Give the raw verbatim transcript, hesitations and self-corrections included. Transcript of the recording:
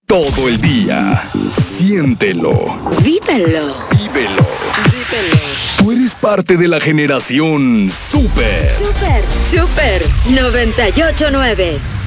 todo el día. Siéntelo. Vívelo. Vívelo. Vívelo. Tú eres parte de la generación Super. Super, Super noventa y ocho nueve.